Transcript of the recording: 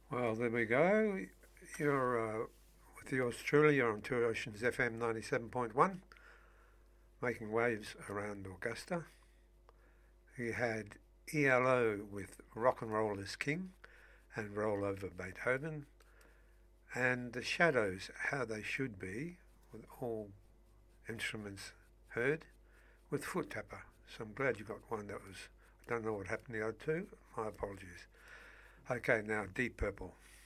Well, there we go. You're with yours truly. You're on Two Oceans FM 97.1, making waves around Augusta. You had ELO with Rock and Roll is King and Roll Over Beethoven, and The Shadows, How They Should Be, with all instruments heard, with Foot Tapper. So I'm glad you got one that was. I don't know what happened to the other two. My apologies. Okay, now Deep Purple.